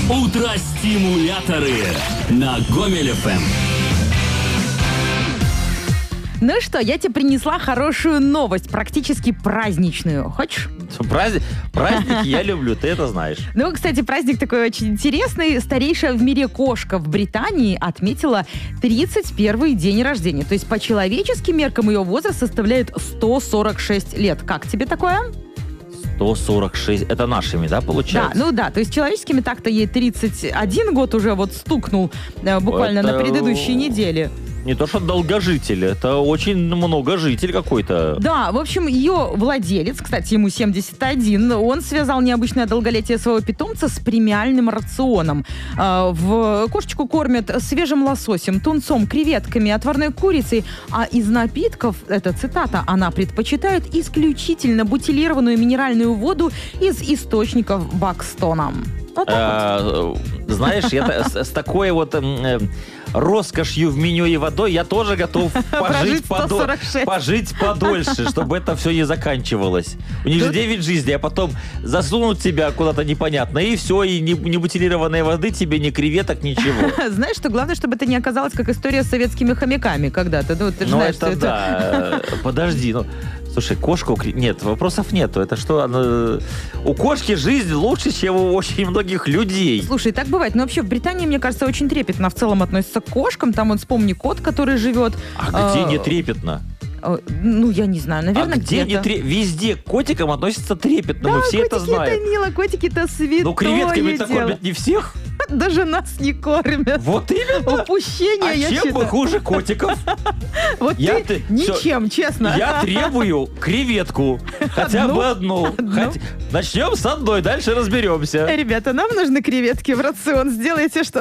Утро-стимуляторы на Гомель ФМ. Ну что, я тебе принесла хорошую новость, практически праздничную. Хочешь? Праздники я люблю, ты это знаешь. Ну, кстати, праздник такой очень интересный. Старейшая в мире кошка в Британии отметила 31-й день рождения. То есть по человеческим меркам ее возраст составляет 146 лет. Как тебе такое? 146, это нашими, да, получается? Да, то есть человеческими так-то ей 31 год уже вот стукнул буквально Это на предыдущей неделе. Не то, что долгожитель, это очень многожитель какой-то. Да, в общем, ее владелец, кстати, ему 71, он связал необычное долголетие своего питомца с премиальным рационом. В кошечку кормят свежим лососем, тунцом, креветками, отварной курицей, а из напитков, это цитата, она предпочитает исключительно бутилированную минеральную воду из источников Бакстона. Вот так вот. Знаешь, я с такой вот роскошью в меню и водой я тоже готов пожить подольше, чтобы это все не заканчивалось. У них же 9 жизней, а потом засунут тебя куда-то непонятно, и все, и ни бутилированной воды тебе, ни креветок, ничего. Знаешь, что главное, чтобы это не оказалось как история с советскими хомяками когда-то. Ну, ты же знаешь, это что да. Подожди, слушай, кошка... Нет, вопросов нету. Это что? У кошки жизнь лучше, чем у очень многих людей. Слушай, так бывает. Но вообще в Британии, мне кажется, очень трепетно в целом относятся к кошкам. Там вот вспомни кот, который живет... А где не трепетно? Ну, я не знаю, наверное, где где-то. Везде к котикам относятся трепетно, мы все это знаем. Котики это мило, котики-то святое Ну, креветками-то дело. кормят не всех. Даже нас не кормят. Вот именно. Упущение, я чем мы считаю. хуже котиков? Вот ты ничем, честно. Я требую креветку. Хотя бы одну. Начнем с одной, дальше разберемся. Ребята, нам нужны креветки в рацион. Сделайте что